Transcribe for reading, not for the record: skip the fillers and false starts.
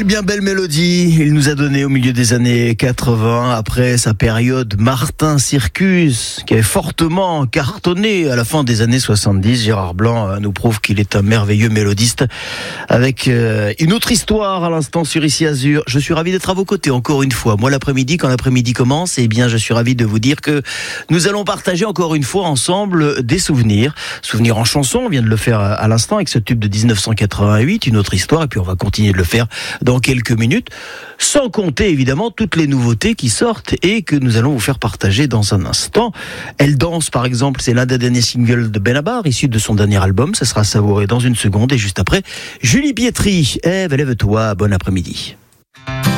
Quelle bien belle mélodie il nous a donné au milieu des années 80, après sa période Martin Circus, qui avait fortement cartonné à la fin des années 70. Gérard Blanc nous prouve qu'il est un merveilleux mélodiste, avec une autre histoire à l'instant sur Ici Azur. Je suis ravi d'être à vos côtés encore une fois. Moi, l'après-midi, quand l'après-midi commence, eh bien, je suis ravi de vous dire que nous allons partager encore une fois ensemble des souvenirs. Souvenirs en chanson, on vient de le faire à l'instant avec ce tube de 1988, une autre histoire, et puis on va continuer de le faire dans quelques minutes, sans compter évidemment toutes les nouveautés qui sortent et que nous allons vous faire partager dans un instant. Elle danse par exemple, c'est l'un des derniers singles de Benabar, issu de son dernier album, ça sera savouré dans une seconde, et juste après, Julie Pietri. Ève, lève-toi, bon après-midi.